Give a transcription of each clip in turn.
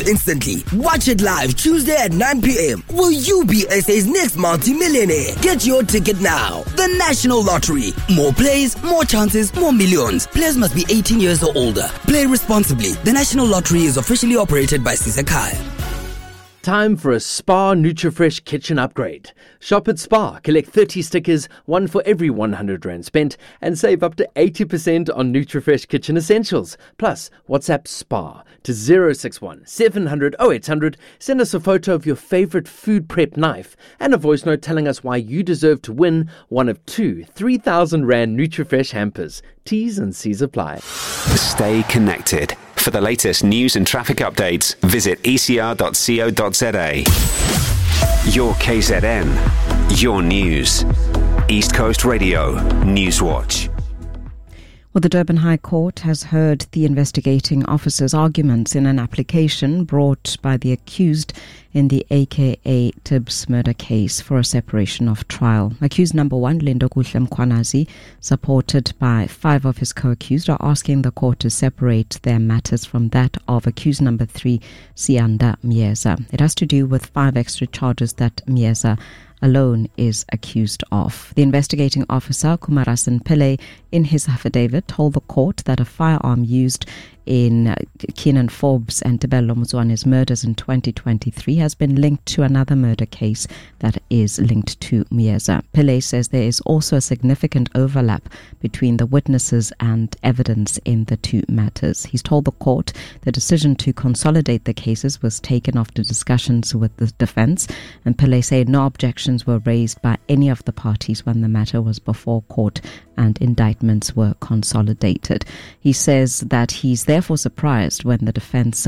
instantly. Watch it live Tuesday at 9 p.m. Will you be SA's next multi-millionaire? Get your ticket now. The National Lottery. More plays, more chances, more millions. Players must be 18 years or older. Play responsibly. The National Lottery is officially operated by Sisakhaya. Time for a Spar NutriFresh kitchen upgrade. Shop at Spar, collect 30 stickers, one for every 100 Rand spent, and save up to 80% on NutriFresh kitchen essentials. Plus, WhatsApp Spar to 061 700 0800. Send us a photo of your favorite food prep knife and a voice note telling us why you deserve to win one of 2 3,000 Rand NutriFresh hampers. T's and C's apply. Stay connected. For the latest news and traffic updates, visit ecr.co.za. Your KZN, your news. East Coast Radio, Newswatch. Well, the Durban High Court has heard the investigating officer's arguments in an application brought by the accused in the AKA Tibbs murder case for a separation of trial. Accused number 1, Lindo Kuhle Mkhwanazi, supported by 5 of his co-accused, are asking the court to separate their matters from that of accused number 3, Siyanda Miyeza. It has to do with 5 extra charges that Miyeza alone is accused of. The investigating officer, Kumarasan Pillay, in his affidavit told the court that a firearm used in Keenan Forbes and Tebello Muzwane's murders in 2023 has been linked to another murder case that is linked to Miyeza. Pillay says there is also a significant overlap between the witnesses and evidence in the 2 matters. He's told the court the decision to consolidate the cases was taken after discussions with the defense, and Pillay said no objections were raised by any of the parties when the matter was before court and indictments were consolidated. He says that he's therefore surprised when the defense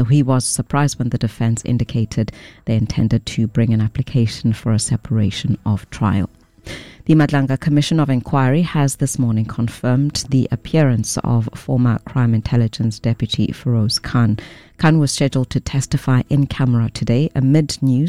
indicated they intended to bring an application for a separation of trial. The Madlanga Commission of Inquiry has this morning confirmed the appearance of former Crime Intelligence Deputy Feroz Khan. Khan was scheduled to testify in camera today amid news